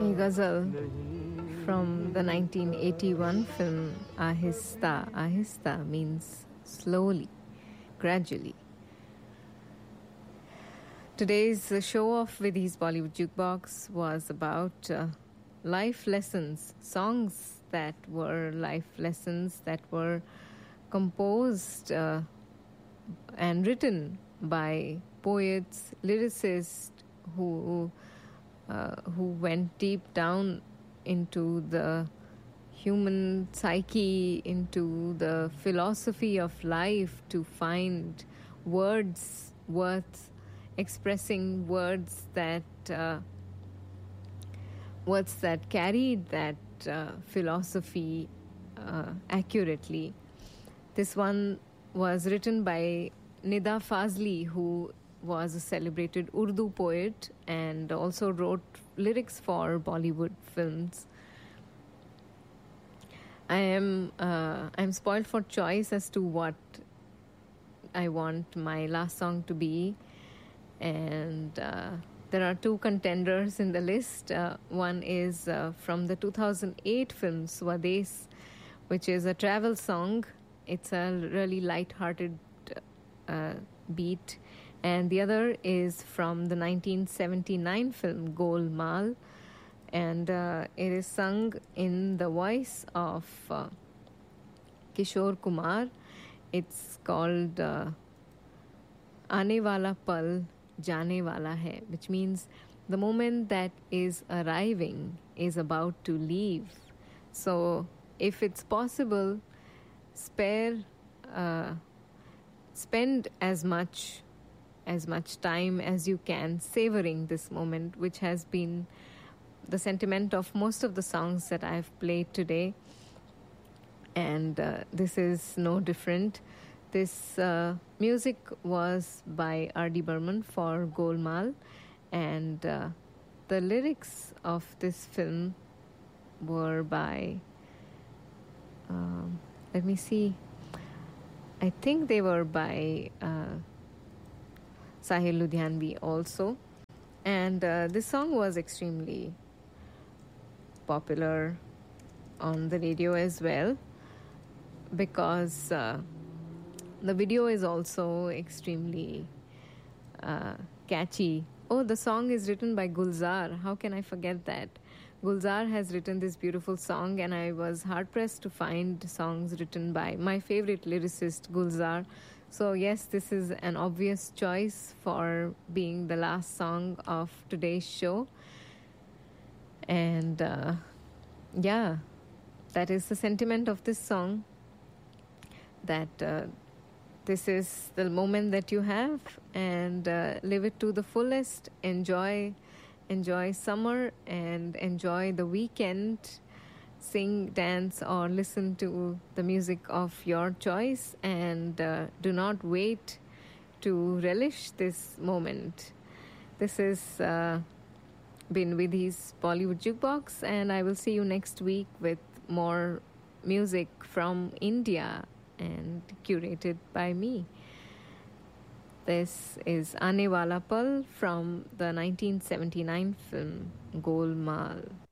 A ghazal from the 1981 film Ahista. Ahista means slowly, gradually. Today's show of Vidhi's Bollywood Jukebox was about life lessons, songs that were life lessons that were composed and written by poets, lyricists who went deep down into the human psyche, into the philosophy of life to find words worth expressing, words that carried that philosophy accurately. This one was written by Nida Fazli, who was a celebrated Urdu poet and also wrote lyrics for Bollywood films. I'm spoiled for choice as to what I want my last song to be, and there are two contenders in the list. One is from the 2008 film Swades, which is a travel song. It's a really light-hearted beat. And the other is from the 1979 film Golmaal, and it is sung in the voice of Kishore Kumar. It's called Aane Wala Pal Jaane Wala Hai, which means the moment that is arriving is about to leave. So if it's possible, spend as much time as you can savoring this moment, which has been the sentiment of most of the songs that I've played today. And this is no different. This music was by R.D. Burman for Golmaal, and the lyrics of this film were by, let me see, I think they were by Sahil Ludhianvi also. And this song was extremely popular on the radio as well, because the video is also extremely catchy. Oh, the song is written by Gulzar. How can I forget that? Gulzar has written this beautiful song, and I was hard-pressed to find songs written by my favorite lyricist, Gulzar. So yes, this is an obvious choice for being the last song of today's show. And yeah, that is the sentiment of this song, that this is the moment that you have, and live it to the fullest. Enjoy summer and enjoy the weekend. Sing, dance, or listen to the music of your choice, and do not wait to relish this moment. This has been Vidhi's Bollywood Jukebox, and I will see you next week with more music from India and curated by me. This is Aane Wala Pal from the 1979 film Golmaal.